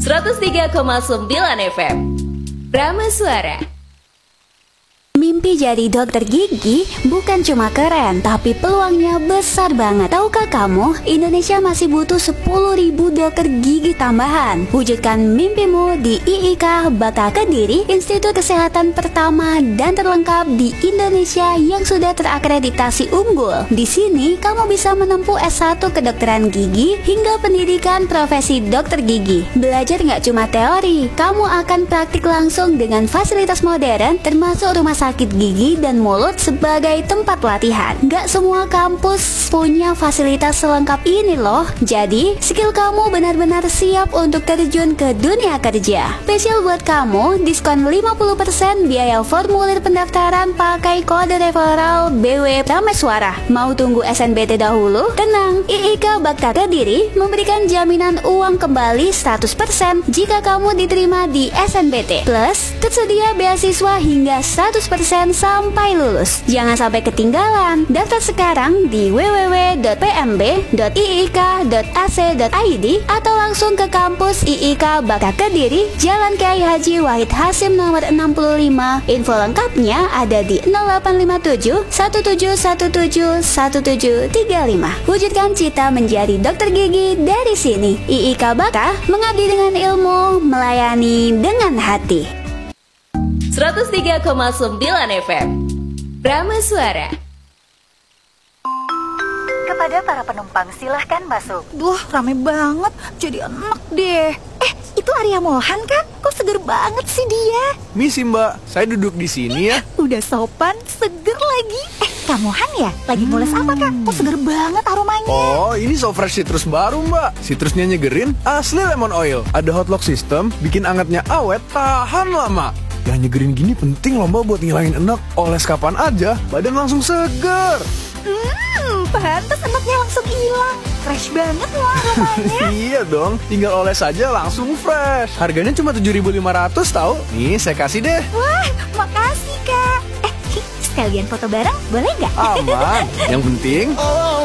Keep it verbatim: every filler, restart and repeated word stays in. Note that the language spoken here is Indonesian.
seratus tiga koma sembilan F M Prama Suara. Mimpi jadi dokter gigi bukan cuma keren, tapi peluangnya besar banget. Tahukah kamu, Indonesia masih butuh sepuluh ribu dokter gigi tambahan. Wujudkan mimpimu di I I K Bakta Kediri, institut kesehatan pertama dan terlengkap di Indonesia yang sudah terakreditasi unggul. Di sini, kamu bisa menempuh S satu kedokteran gigi hingga pendidikan profesi dokter gigi. Belajar nggak cuma teori, kamu akan praktik langsung dengan fasilitas modern, termasuk rumah sakit sakit gigi dan mulut sebagai tempat latihan. Gak semua kampus punya fasilitas selengkap ini loh. Jadi, skill kamu benar-benar siap untuk terjun ke dunia kerja. Spesial buat kamu, diskon lima puluh persen biaya formulir pendaftaran pakai kode referral B W Prameswara. Mau tunggu S N B T dahulu? Tenang, I I K Bakta Kediri memberikan jaminan uang kembali seratus persen jika kamu diterima di S N B T. Plus, tersedia beasiswa hingga seratus persen sampai lulus. Jangan sampai ketinggalan. Daftar sekarang di w w w dot p m b dot i i k dot a c dot i d atau langsung ke kampus I I K Bakta Kediri, Jalan Kiai Haji Wahid Hasyim nomor enam puluh lima. Info lengkapnya ada di nol delapan lima tujuh satu tujuh satu tujuh satu tujuh tiga lima. Wujudkan cita menjadi dokter gigi dari sini. I I K Bakta, mengabdi dengan ilmu, melayani dengan hati. seratus tiga koma sembilan F M Prama Suara. Kepada para penumpang silahkan masuk. Duh, rame banget, jadi enak deh. Eh, itu Arya Mohan kan? Kok seger banget sih dia? Misi mbak, saya duduk di sini ya. Udah sopan, seger lagi. Eh, Kak Mohan ya? Lagi mules apa kak? Kok seger banget aromanya? Oh, ini so fresh citrus baru mbak. Citrusnya nyegerin, asli lemon oil. Ada hot lock system, bikin angetnya awet, tahan lama. Yang nyegerin gini penting loh mbak buat ngilangin enak. Oles kapan aja, badan langsung seger. Hmm, pantas enaknya langsung hilang. Fresh banget loh aromanya. Iya dong, tinggal oles aja langsung fresh. Harganya cuma tujuh ribu lima ratus tau. Nih, saya kasih deh. Wah, makasih kak. Eh, sekalian foto bareng boleh nggak? Aman, yang penting